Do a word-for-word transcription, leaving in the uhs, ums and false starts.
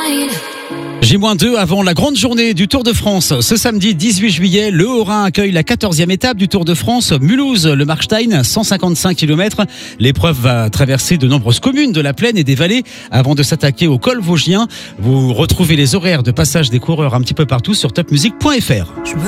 J deux avant la grande journée du Tour de France. Ce samedi dix-huit juillet, le Haut-Rhin accueille la quatorzième étape du Tour de France. Mulhouse, le Markstein, cent cinquante-cinq kilomètres. L'épreuve va traverser de nombreuses communes de la plaine et des vallées avant de s'attaquer au col vosgien. Vous retrouvez les horaires de passage des coureurs un petit peu partout sur top music point f r.